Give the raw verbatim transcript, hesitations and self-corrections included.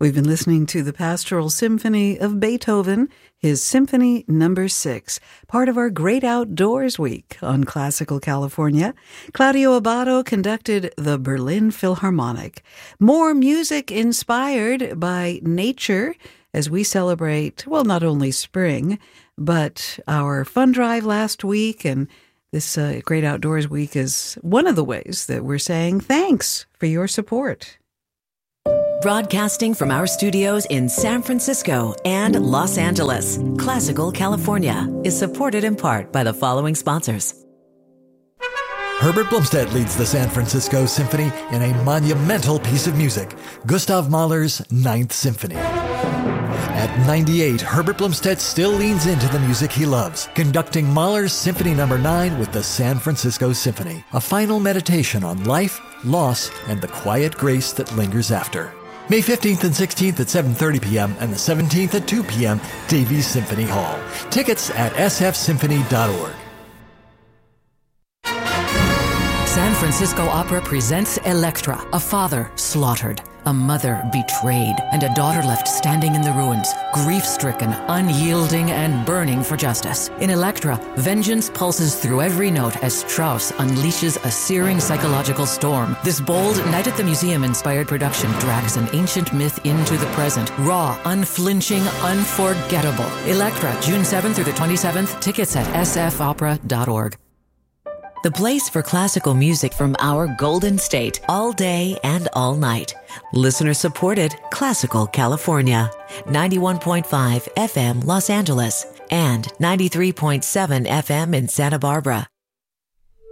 We've been listening to the Pastoral Symphony of Beethoven, his Symphony Number Six, part of our Great Outdoors Week on Classical California. Claudio Abbado conducted the Berlin Philharmonic. More music inspired by nature as we celebrate, well, not only spring, but our fun drive last week, and this uh, Great Outdoors Week is one of the ways that we're saying thanks for your support. Broadcasting from our studios in San Francisco and Los Angeles, Classical California is supported in part by the following sponsors. Herbert Blumstedt leads the San Francisco Symphony in a monumental piece of music, Gustav Mahler's Ninth Symphony. At ninety-eight, Herbert Blumstedt still leans into the music he loves, conducting Mahler's Symphony Number nine with the San Francisco Symphony, a final meditation on life, loss, and the quiet grace that lingers after. May fifteenth and sixteenth at seven thirty p.m. and the seventeenth at two p.m. Davies Symphony Hall. Tickets at s f symphony dot org. San Francisco Opera presents Elektra, a father slaughtered, a mother betrayed, and a daughter left standing in the ruins, grief-stricken, unyielding, and burning for justice. In Elektra, vengeance pulses through every note as Strauss unleashes a searing psychological storm. This bold Night at the Museum-inspired production drags an ancient myth into the present. Raw, unflinching, unforgettable. Elektra, June seventh through the twenty-seventh. Tickets at s f opera dot org. The place for classical music from our Golden State, all day and all night. Listener supported Classical California, ninety-one point five F M Los Angeles and ninety-three point seven F M in Santa Barbara.